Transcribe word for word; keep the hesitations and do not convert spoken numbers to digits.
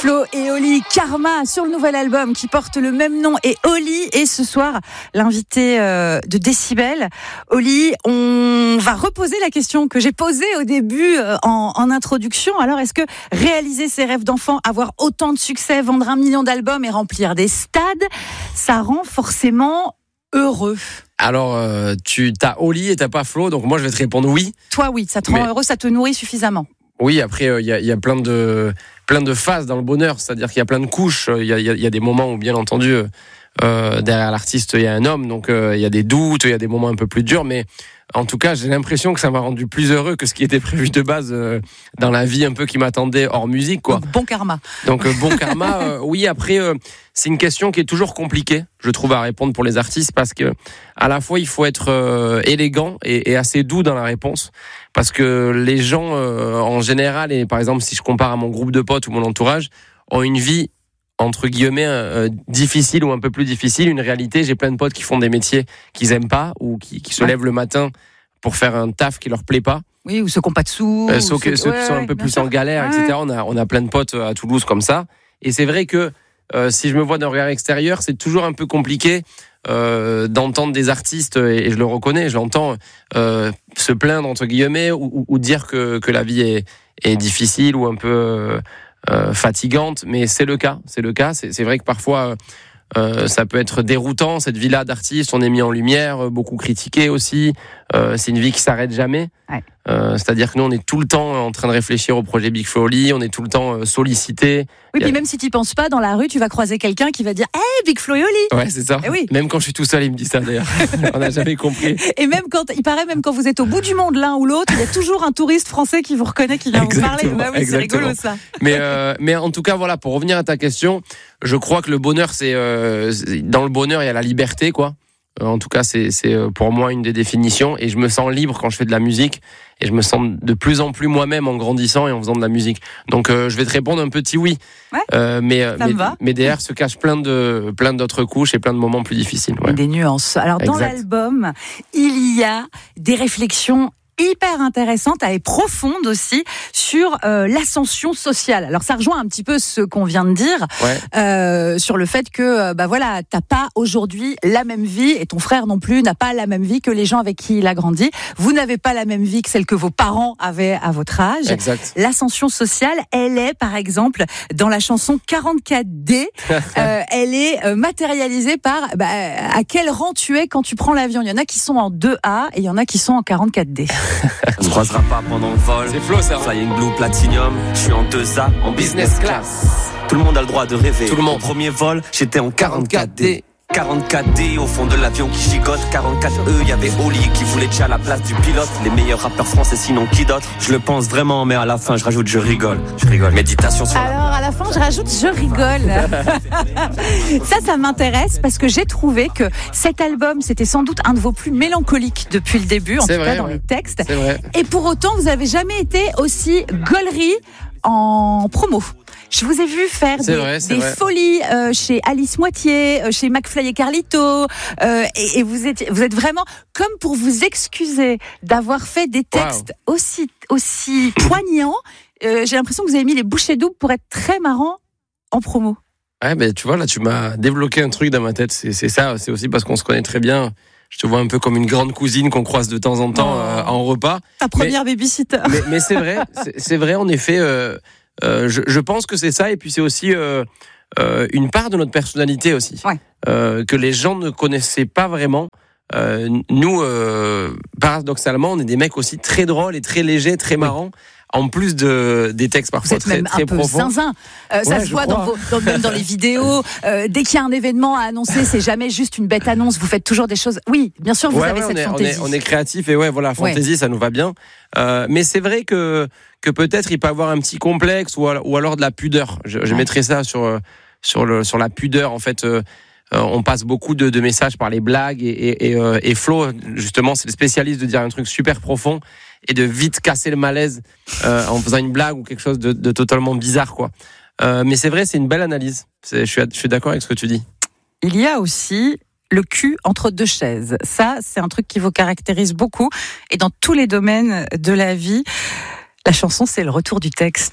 Flo et Oli, Karma, sur le nouvel album qui porte le même nom, et Oli est ce soir l'invité euh, de Décibel. Oli, on va reposer la question que j'ai posée au début euh, en, en introduction. Alors, est-ce que réaliser ses rêves d'enfant, avoir autant de succès, vendre un million d'albums et remplir des stades, ça rend forcément heureux? Alors, euh, tu t'as Oli et t'as pas Flo, donc moi je vais te répondre oui. Toi, oui, ça te rend Mais... heureux, ça te nourrit suffisamment. Oui, après, il euh, y, a, y a plein de, plein de phases dans le bonheur, c'est-à-dire qu'il y a plein de couches. Il y a, y, a, y a des moments où, bien entendu, euh, derrière l'artiste, il y a un homme, donc il euh, y a des doutes, il y a des moments un peu plus durs, mais en tout cas, j'ai l'impression que ça m'a rendu plus heureux que ce qui était prévu de base euh, dans la vie un peu qui m'attendait hors musique, quoi. Donc, bon karma. Donc, euh, bon karma, euh, oui, après, euh, c'est une question qui est toujours compliquée, je trouve, à répondre pour les artistes, parce que à la fois, il faut être euh, élégant et, et assez doux dans la réponse, parce que les gens, euh, en général, et par exemple, si je compare à mon groupe de potes ou mon entourage, ont une vie, entre guillemets, euh, difficile ou un peu plus difficile, une réalité. J'ai plein de potes qui font des métiers qu'ils aiment pas, ou qui, qui se ouais. lèvent le matin pour faire un taf qui leur plaît pas. Oui, ou ceux qui n'ont pas de sous. Euh, ceux, ceux, ceux ouais, qui sont un peu plus sûr. en galère, ouais. et cetera. On a, on a plein de potes à Toulouse comme ça. Et c'est vrai que euh, si je me vois d'un regard extérieur, c'est toujours un peu compliqué euh, d'entendre des artistes, et, et je le reconnais, je l'entends, euh, se plaindre, entre guillemets, ou, ou, ou dire que, que la vie est, est difficile ou un peu euh, euh, fatigante. Mais c'est le cas, c'est le cas. C'est, c'est vrai que parfois... Euh, ça peut être déroutant, cette vie-là d'artiste, on est mis en lumière, beaucoup critiqué aussi, euh, c'est une vie qui s'arrête jamais, ouais. euh, c'est-à-dire que nous on est tout le temps en train de réfléchir au projet Big Flo et Oli, on est tout le temps euh, sollicité. Oui, a... puis même si tu y penses pas, dans la rue tu vas croiser quelqu'un qui va dire « Hey, Big Flo et Oli !» Ouais, c'est ça, eh oui. Même quand je suis tout seul il me dit ça d'ailleurs, on n'a jamais compris. Et même quand, il paraît même quand vous êtes au bout du monde l'un ou l'autre, il y a toujours un touriste français qui vous reconnaît, qui vient exactement, vous parler. Bah oui, exactement. C'est rigolo ça. Mais, euh, mais en tout cas voilà, pour revenir à ta question, je crois que le bonheur, c'est euh, dans le bonheur, il y a la liberté, quoi. Euh, en tout cas, c'est, c'est pour moi une des définitions. Et je me sens libre quand je fais de la musique. Et je me sens de plus en plus moi-même en grandissant et en faisant de la musique. Donc, euh, je vais te répondre un petit oui. Ouais, euh, mais, mais, mais derrière se cachent plein de plein d'autres couches et plein de moments plus difficiles. Ouais. Des nuances. Alors, dans exact. L'album, il y a des réflexions hyper intéressante et profonde aussi sur euh, l'ascension sociale. Alors ça rejoint un petit peu ce qu'on vient de dire, ouais. euh, sur le fait que bah voilà, t'as pas aujourd'hui la même vie, et ton frère non plus n'a pas la même vie que les gens avec qui il a grandi. Vous n'avez pas la même vie que celle que vos parents avaient à votre âge. Exact. L'ascension sociale, elle est par exemple dans la chanson quarante-quatre D, euh, elle est euh, matérialisée par bah, à quel rang tu es quand tu prends l'avion. Il y en a qui sont en deux A et il y en a qui sont en quarante-quatre D. On se croisera pas pendant le vol. C'est Flo ça. Flying Blue Platinum, je suis en deux A, en business class. Tout le monde a le droit de rêver. Tout le monde. Au premier vol, j'étais en quarante-quatre D. quarante-quatre D au fond de l'avion qui gigote. quarante-quatre E, il y avait Oli qui voulait tcher à la place du pilote. Les meilleurs rappeurs français, sinon qui d'autre? Je le pense vraiment, mais à la fin je rajoute je rigole. Je rigole. Méditation sur. Alors à la fin je rajoute je rigole. Ça, ça m'intéresse parce que j'ai trouvé que cet album c'était sans doute un de vos plus mélancoliques depuis le début, en c'est tout vrai, cas dans ouais. les textes. C'est vrai. Et pour autant vous avez jamais été aussi gaulerie en promo. Je vous ai vu faire c'est des, vrai, des vrai. folies euh, chez Alice Moitié, euh, chez McFly et Carlito, euh, et, et vous êtes, vous êtes vraiment comme pour vous excuser d'avoir fait des textes wow. aussi, aussi poignants. Euh, j'ai l'impression que vous avez mis les bouchées doubles pour être très marrant en promo. Ouais, ben tu vois là, tu m'as débloqué un truc dans ma tête. C'est, c'est ça. C'est aussi parce qu'on se connaît très bien. Je te vois un peu comme une grande cousine qu'on croise de temps en temps oh. euh, en repas. Ta première mais, babysitter. Mais, mais c'est vrai, c'est, c'est vrai en effet. Euh, Euh, je, je pense que c'est ça, et puis c'est aussi euh, euh, une part de notre personnalité aussi, ouais. euh, que les gens ne connaissaient pas vraiment. Euh, nous, euh, paradoxalement, on est des mecs aussi très drôles et très légers, très marrants. Oui. En plus de des textes parfois vous êtes très même très un peu profonds. zinzin. Euh, ça ouais, se voit dans vos, dans, même dans les vidéos. Euh, dès qu'il y a un événement à annoncer, c'est jamais juste une bête annonce. Vous faites toujours des choses. Oui, bien sûr, vous ouais, avez ouais, cette on est, fantaisie. On est, on est créatif et ouais, voilà, fantaisie, ouais. Ça nous va bien. Euh, mais c'est vrai que que peut-être il peut avoir un petit complexe ou alors, ou alors de la pudeur. Je, je ouais. mettrais ça sur sur le sur la pudeur en fait. Euh, Euh, on passe beaucoup de, de messages par les blagues et, et, et, euh, et Flo, justement, c'est le spécialiste de dire un truc super profond et de vite casser le malaise euh, en faisant une blague ou quelque chose de, de totalement bizarre, quoi. Euh, mais c'est vrai, c'est une belle analyse. C'est, je, suis, je suis d'accord avec ce que tu dis. Il y a aussi le cul entre deux chaises. Ça, c'est un truc qui vous caractérise beaucoup et dans tous les domaines de la vie. La chanson, c'est le retour du texte.